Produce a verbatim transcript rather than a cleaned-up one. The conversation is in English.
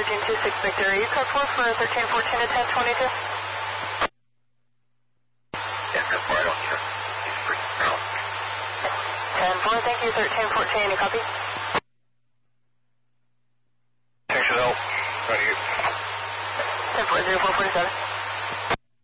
Surgeon two six Victor, are you code four for thirteen fourteen to ten twenty-two? Yeah, code four, I don't care. He's pretty proud. ten four, thank you, thirteen fourteen, you copy? Thanks for the help. Right here. ten four zero four forty-seven.